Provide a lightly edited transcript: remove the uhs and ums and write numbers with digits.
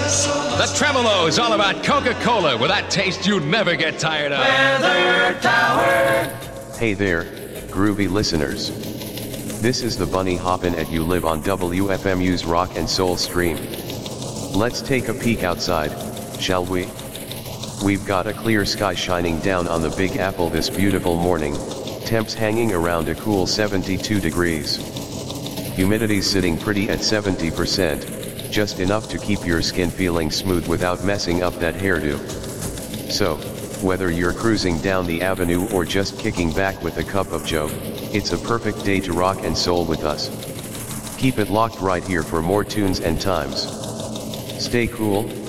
The Tremolo is all about Coca-Cola with that taste you never get tired of. Weather Tower. Hey there, groovy listeners. This is the Bunny Hoppin' at You Live on WFMU's Rock and Soul stream. Let's take a peek outside, shall we? We've got a clear sky shining down on the Big Apple this beautiful morning, temps hanging around a cool 72 degrees. Humidity's sitting pretty at 70%, just enough to keep your skin feeling smooth without messing up that hairdo. So, whether you're cruising down the avenue or just kicking back with a cup of joe, it's a perfect day to rock and soul with us. Keep it locked right here for more tunes and times. Stay cool,